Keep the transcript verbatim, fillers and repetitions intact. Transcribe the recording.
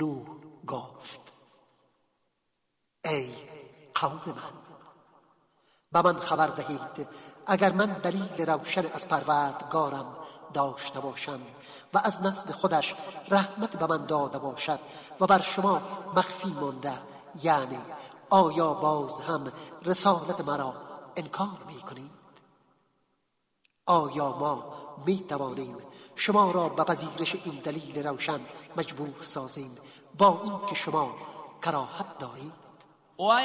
نوح گفت: ای قوم من، به من خبر دهید اگر من دلیل روشن از پروردگارم داشته باشم و از نزد خودش رحمت به من داده باشد و بر شما مخفی مانده، یعنی آیا باز هم رسالت مرا انکار می کنید؟ آیا ما می توانیم شما را به پذیرش این دلیل روشن مجبور سازیم با اینکه شما کراهت دارید؟